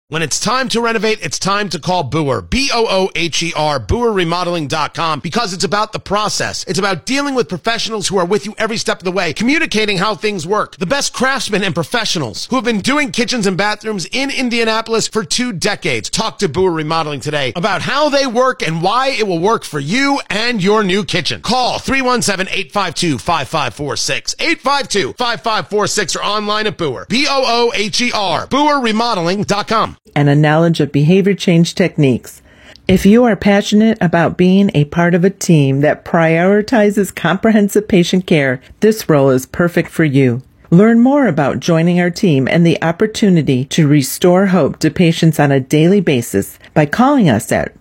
When it's time to renovate, it's time to call Booher, B-O-O-H-E-R, BooherRemodeling.com, because it's about the process. It's about dealing with professionals who are with you every step of the way, communicating how things work. The best craftsmen and professionals who have been doing kitchens and bathrooms in Indianapolis for 2 decades. Talk to Booher Remodeling today about how they work and why it will work for you and your new kitchen. Call 317-852-5546, 852-5546, or online at Booher, B-O-O-H-E-R, BooherRemodeling.com. And a knowledge of behavior change techniques. If you are passionate about being a part of a team that prioritizes comprehensive patient care, this role is perfect for you. Learn more about joining our team and the opportunity to restore hope to patients on a daily basis by calling us at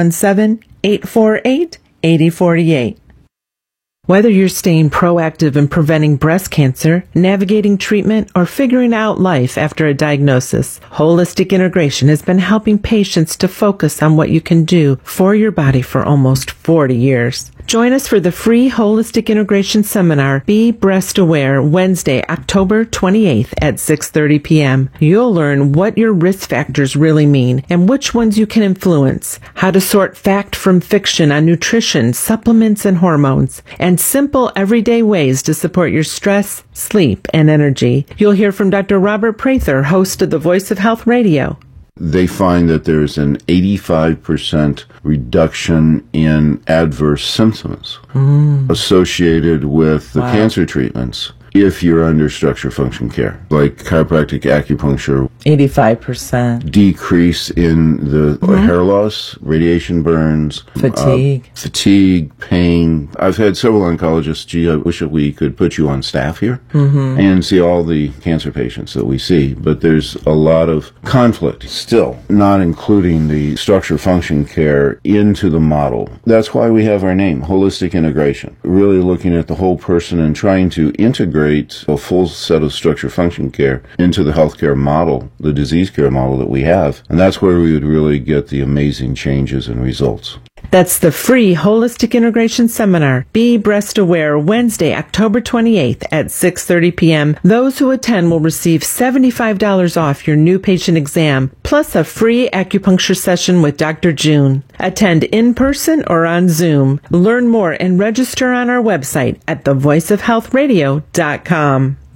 317-848-8048. Whether you're staying proactive in preventing breast cancer, navigating treatment, or figuring out life after a diagnosis, Holistic Integration has been helping patients to focus on what you can do for your body for almost 40 years. Join us for the free Holistic Integration Seminar, Be Breast Aware, Wednesday, October 28th at 6:30 p.m. You'll learn what your risk factors really mean and which ones you can influence, how to sort fact from fiction on nutrition, supplements, and hormones, and simple everyday ways to support your stress, sleep, and energy. You'll hear from Dr. Robert Prather, host of the Voice of Health Radio. They find that there's an 85% reduction in adverse symptoms associated with the cancer treatments if you're under structure function care, like chiropractic, acupuncture. 85%. Decrease in the hair loss, radiation burns, fatigue, pain. I've had several oncologists, I wish that we could put you on staff here and see all the cancer patients that we see, but there's a lot of conflict still, not including the structure function care into the model. That's why we have our name, Holistic Integration, really looking at the whole person and trying to integrate a full set of structure function care into the healthcare model, the disease care model that we have. And that's where we would really get the amazing changes and results. That's the free Holistic Integration Seminar, Be Breast Aware, Wednesday, October 28th at 6:30 p.m. Those who attend will receive $75 off your new patient exam, plus a free acupuncture session with Dr. June. Attend in person or on Zoom. Learn more and register on our website at thevoiceofhealthradio.com.